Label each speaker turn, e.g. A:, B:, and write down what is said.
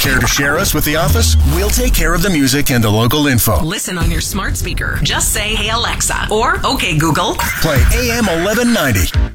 A: Care to share us with the office? We'll take care of the music and the local info.
B: Listen on your smart speaker. Just say, "Hey Alexa," or "Okay Google."
A: Play AM 1190.